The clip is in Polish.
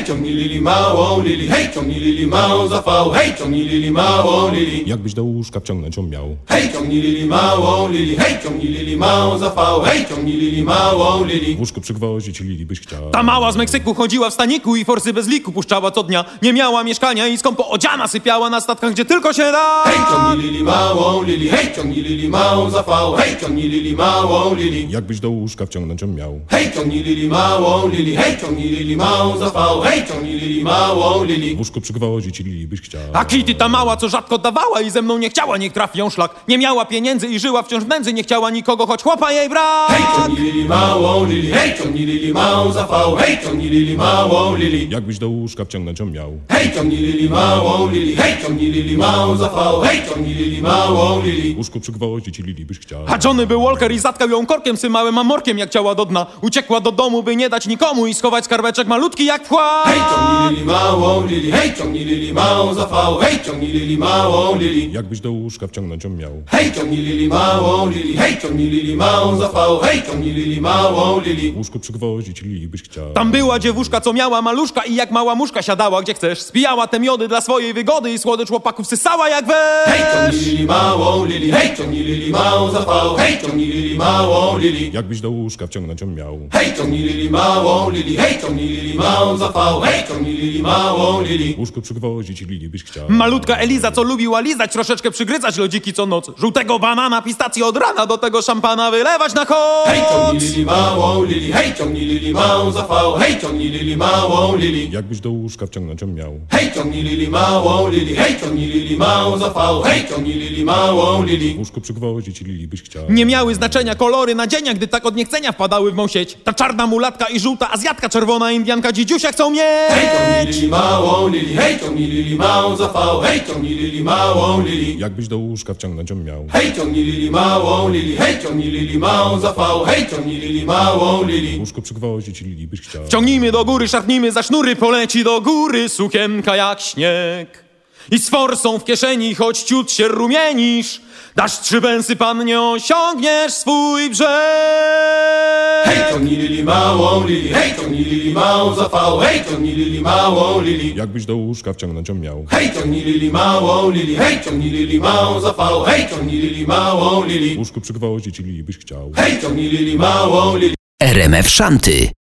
ciągnij Lili małą Lili, hej, ciągnij Lili małą za V, hej, ciągnij Lili małą Lili. Jakbyś do łóżka wciągnąć ją miał. Hej, ciągnij Lili małą Lili, hej, ciągnij Lili małą za V, hej, ciągnij Lili małą Lili. W łóżku przygwoździć Lili byś chciał. Ta mała z Meksyku chodziła w staniku i forsy bez liku puszczała co dnia. Nie miała mieszkania i skąpo odziana sypiała na statkach, gdzie tylko się da. Hej, ciągnij Lili małą Lili, hej, ciągnij Lili małą za V, hej, ciągnij Lili małą Lili. Jakbyś do łóżka wciągnąć ją miał. Hej, ciągnij Lili małą Lili, hej, ciągnij Lili małą za V, hej, ciągnij Lili małą Lili. W łóżku przygwoździć Lili byś chciał. A Kitty ta mała, co rzadko dawała i ze mną nie chciała, niech trafi ją szlak. Nie miała pieniędzy i żyła wciąż w nędzy, nie chciała nikogo, choć chłopa jej brak. Hej, ciągnij Lili małą Lili, hej, ciągnij Lili małą za V, hej, ciągnij Lili małą Lili. Jakbyś do łóżka wciągnąć ją miał. Hej, ciągnij Lili małą Lili, hej, ciągnij Lili małą za V, hej, ciągnij Lili małą Lili. W łóżku przygwoździć Lili byś chciał. A Johnny był Walker i zatkał ją korkiem z małym amorkiem, jak ciała do dna. Uciekła do domu, by nie dać nikomu i schować skarbeczek malutki jak wkład. Hej, ciągnij Lili małą Lili, hej, ciągnij Lili małą za V, hej, ciągnij Lili małą Lili. Jakbyś do łóżka wciągnąć ją miał. Hej, ciągnij Lili małą Lili, hej, ciągnij Lili małą za V, hej, ciągnij Lili małą Lili. W łóżku przygwoździć Lili byś chciał. Tam była dziewuszka, co miała maluszka i jak mała muszka siadała gdzie chcesz. Spijała te miody dla swojej wygody i słodycz chłopaków sysała jak Hej, ciągnij wesz. Lili małą Lili, hej, ciągnij Lili małą za V, hej, ciągnij Lili małą Lili. Jakbyś do łóżka wciągnąć ją miał. Hej, ciągnij Lili małą Lili, hej, ciągnij Lili małą za V, hej, ciągnij Lili małą Lili. W łóżku przygwoździć Lili byś chciał. Malutka Eliza, co lubiła lizać, troszeczkę przygryzać lodziki co noc. Żółtego banana, pistację od rana, do tego szampana wylewać na Hej, ciągnij koc. Lili małą Lili, hej, ciągnij Lili małą za V, hej, ciągnij Lili małą Lili. Jakbyś do łóżka wciągnąć ją miał. Hej, ciągnij Lili małą Lili, hej, ciągnij Lili małą za V, hej, ciągnij Lili małą Lili. W łóżku przygwoździć Lili byś chciał. Nie miały znaczenia kolory nadzienia, gdy tak od niechcenia wpadały w mą sieć. Ta czarna mulatka i żółta azjatka, czerwona indianka, dzidziusia chcą Hej, ciągnij mieć. Lili małą Lili, hej, ciągnij Lili małą za V, hej, ciągnij Lili małą Lili. Jakbyś do łóżka wciągnąć ją miał. Hej, ciągnij Lili małą Lili, hej, ciągnij Lili małą za V, hej, ciągnij Lili małą W Lili. łóżku przygwoździć Lili byś chciał. Ciągnijmy do góry, szarpnijmy za sznury, poleci do góry sukienka jak śnieg. I z forsą w kieszeni, choć ciut się rumienisz, dasz 3 pensy, pan, nie osiągniesz swój brzeg. Hej, ciągnij Lili małą Lili, hej, ciągnij Lili małą za V, hej, ciągnij Lili małą Lili. Jakbyś do łóżka wciągnąć ją miał. Hej, ciągnij Lili małą Lili, hej, ciągnij Lili małą za V, hej, ciągnij Lili małą W Lili. łóżku przygwoździć Lili byś chciał. Hej, ciągnij Lili małą Lili. RMF Szanty.